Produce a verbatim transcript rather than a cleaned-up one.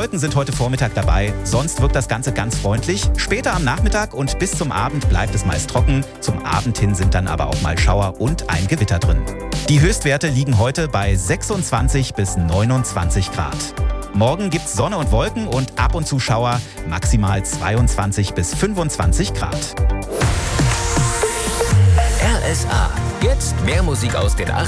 Wolken sind heute Vormittag dabei, sonst wirkt das Ganze ganz freundlich. Später am Nachmittag und bis zum Abend bleibt es meist trocken. Zum Abend hin sind dann aber auch mal Schauer und ein Gewitter drin. Die Höchstwerte liegen heute bei sechsundzwanzig bis neunundzwanzig Grad. Morgen gibt's Sonne und Wolken und ab und zu Schauer, maximal zweiundzwanzig bis fünfundzwanzig Grad. R S A. Jetzt mehr Musik aus den